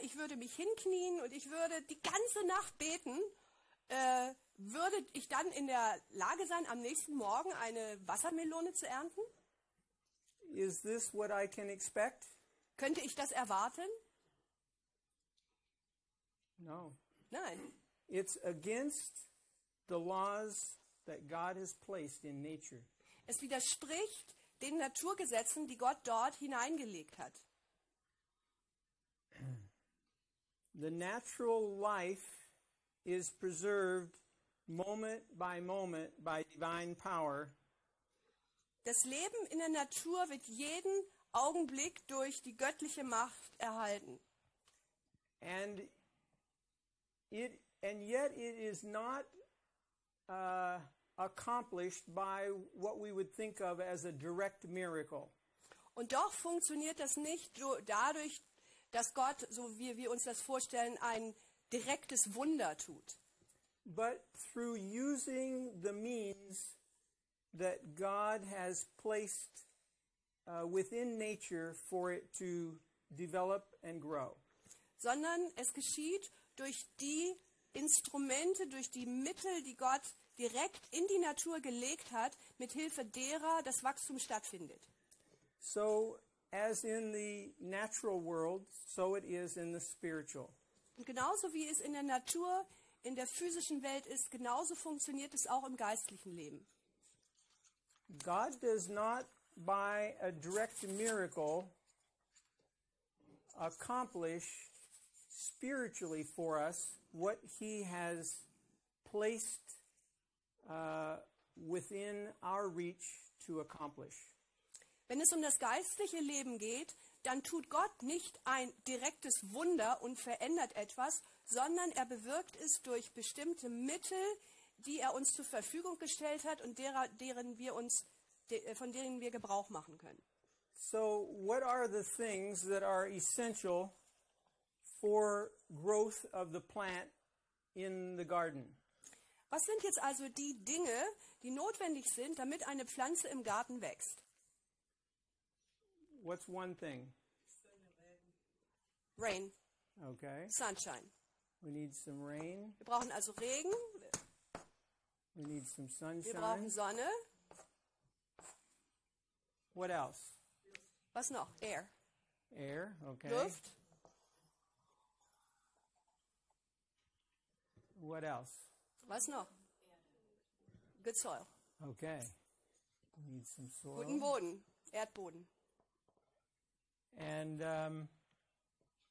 ich würde mich hinknien und ich würde die ganze Nacht beten, würde ich dann in der Lage sein, am nächsten Morgen eine Wassermelone zu ernten? Is this what I can expect? Könnte ich das erwarten? No. Nein. It's against the laws that God has placed in nature. Es widerspricht den Naturgesetzen, die Gott dort hineingelegt hat. The natural life is preserved moment by divine power. Das Leben in der Natur wird jeden Augenblick durch die göttliche Macht erhalten. And yet it is not accomplished by what we would think of as a direct miracle. Und doch funktioniert das nicht dadurch, dass Gott, so wie wir uns das vorstellen, ein direktes Wunder tut. But through using the means that God has placed within nature for it to develop and grow. Sondern es geschieht durch die Instrumente, durch die Mittel, die Gott direkt in die Natur gelegt hat, mit Hilfe derer das Wachstum stattfindet. So, as in the natural world, so it is in the spiritual. Und genauso wie es in der Natur, in der physischen Welt ist, genauso funktioniert es auch im geistlichen Leben. God does not, by a direct miracle, accomplish spiritually for us what He has placed within our reach to accomplish. Wenn es um das geistliche Leben geht, dann tut Gott nicht ein direktes Wunder und verändert etwas, sondern er bewirkt es durch bestimmte Mittel, die er uns zur Verfügung gestellt hat und von denen wir Gebrauch machen können. So, what are the things that are essential for growth of the plant in the garden? Was sind jetzt also die Dinge, die notwendig sind, damit eine Pflanze im Garten wächst? What's one thing? Rain, Okay. Sunshine. We need some rain. Wir brauchen also Regen, We need some wir brauchen sunshine. Sonne. What else? Was noch? Air, Air. Okay. Luft. What else? Was noch? Good soil. Okay. We need some Guten soil. Boden, Erdboden. And